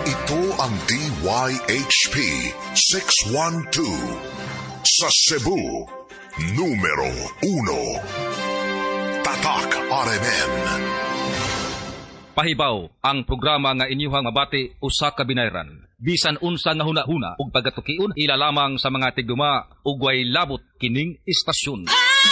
Ito ang DYHP 612 sa Cebu, numero 1. Tatak RMN. Pahibaw ang programa nga inyuhang mabati usa ka binayran. Bisan unsa nga huna-huna ug pagatukion ilalamang sa mga tigduma ug way labot kining istasyon.